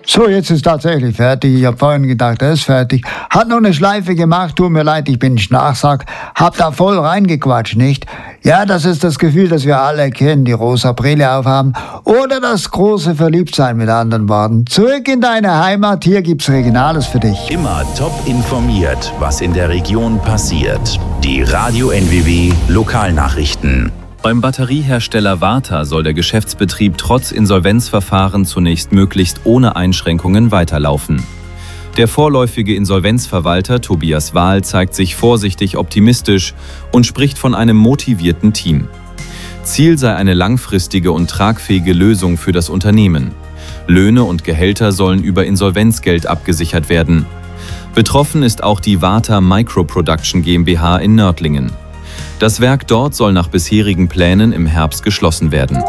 So, jetzt ist tatsächlich fertig. Ich habe vorhin gedacht, er ist fertig. Hat noch eine Schleife gemacht, tut mir leid, ich bin nicht Nachsag. Hab da voll reingequatscht, nicht? Ja, das ist das Gefühl, das wir alle kennen, die rosa Brille aufhaben. Oder das große Verliebtsein mit anderen Worten. Zurück in deine Heimat, hier gibt's Regionales für dich. Immer top informiert, was in der Region passiert. Die Radio NWW Lokalnachrichten. Beim Batteriehersteller Varta soll der Geschäftsbetrieb trotz Insolvenzverfahren zunächst möglichst ohne Einschränkungen weiterlaufen. Der vorläufige Insolvenzverwalter Tobias Wahl zeigt sich vorsichtig optimistisch und spricht von einem motivierten Team. Ziel sei eine langfristige und tragfähige Lösung für das Unternehmen. Löhne und Gehälter sollen über Insolvenzgeld abgesichert werden. Betroffen ist auch die Varta Microproduction GmbH in Nördlingen. Das Werk dort soll nach bisherigen Plänen im Herbst geschlossen werden.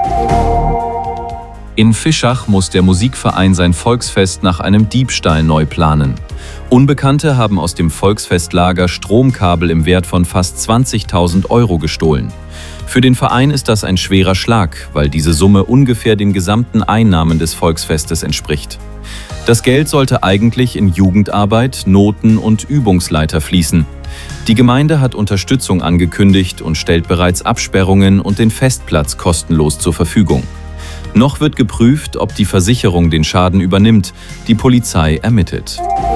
In Fischach muss der Musikverein sein Volksfest nach einem Diebstahl neu planen. Unbekannte haben aus dem Volksfestlager Stromkabel im Wert von fast 20.000 € gestohlen. Für den Verein ist das ein schwerer Schlag, weil diese Summe ungefähr den gesamten Einnahmen des Volksfestes entspricht. Das Geld sollte eigentlich in Jugendarbeit, Noten und Übungsleiter fließen. Die Gemeinde hat Unterstützung angekündigt und stellt bereits Absperrungen und den Festplatz kostenlos zur Verfügung. Noch wird geprüft, ob die Versicherung den Schaden übernimmt. Die Polizei ermittelt.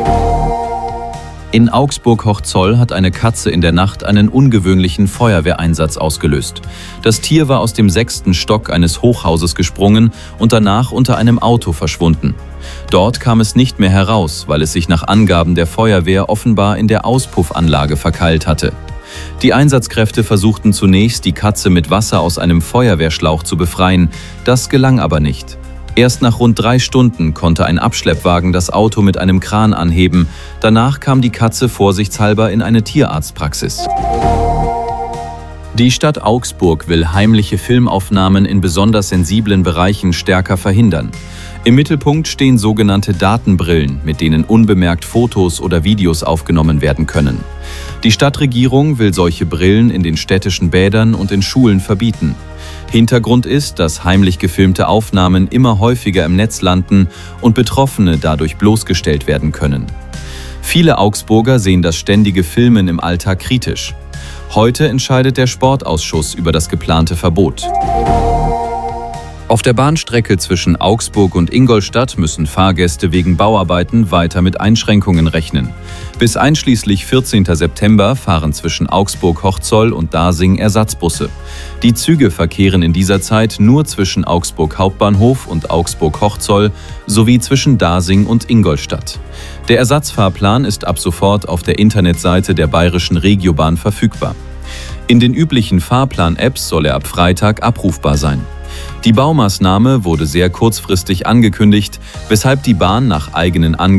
In Augsburg-Hochzoll hat eine Katze in der Nacht einen ungewöhnlichen Feuerwehreinsatz ausgelöst. Das Tier war aus dem 6. Stock eines Hochhauses gesprungen und danach unter einem Auto verschwunden. Dort kam es nicht mehr heraus, weil es sich nach Angaben der Feuerwehr offenbar in der Auspuffanlage verkeilt hatte. Die Einsatzkräfte versuchten zunächst, die Katze mit Wasser aus einem Feuerwehrschlauch zu befreien. Das gelang aber nicht. Erst nach rund 3 Stunden konnte ein Abschleppwagen das Auto mit einem Kran anheben. Danach kam die Katze vorsichtshalber in eine Tierarztpraxis. Die Stadt Augsburg will heimliche Filmaufnahmen in besonders sensiblen Bereichen stärker verhindern. Im Mittelpunkt stehen sogenannte Datenbrillen, mit denen unbemerkt Fotos oder Videos aufgenommen werden können. Die Stadtregierung will solche Brillen in den städtischen Bädern und in Schulen verbieten. Hintergrund ist, dass heimlich gefilmte Aufnahmen immer häufiger im Netz landen und Betroffene dadurch bloßgestellt werden können. Viele Augsburger sehen das ständige Filmen im Alltag kritisch. Heute entscheidet der Sportausschuss über das geplante Verbot. Auf der Bahnstrecke zwischen Augsburg und Ingolstadt müssen Fahrgäste wegen Bauarbeiten weiter mit Einschränkungen rechnen. Bis einschließlich 14. September fahren zwischen Augsburg-Hochzoll und Dasing Ersatzbusse. Die Züge verkehren in dieser Zeit nur zwischen Augsburg Hauptbahnhof und Augsburg-Hochzoll sowie zwischen Dasing und Ingolstadt. Der Ersatzfahrplan ist ab sofort auf der Internetseite der Bayerischen Regiobahn verfügbar. In den üblichen Fahrplan-Apps soll er ab Freitag abrufbar sein. Die Baumaßnahme wurde sehr kurzfristig angekündigt, weshalb die Bahn nach eigenen Angaben